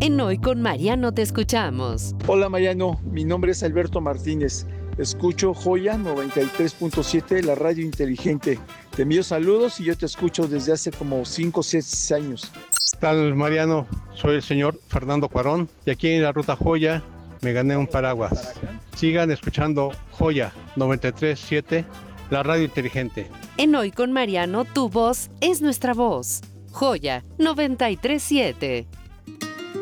En Hoy con Mariano te escuchamos. Hola Mariano, mi nombre es Alberto Martínez. Escucho Joya 93.7, la radio inteligente. Te envío saludos y yo te escucho desde hace como 5 o 6 años. ¿Qué tal, Mariano? Soy el señor Fernando Cuarón y aquí en la Ruta Joya me gané un paraguas. Sigan escuchando Joya 93.7, la radio inteligente. En Hoy con Mariano, tu voz es nuestra voz. Joya 93.7.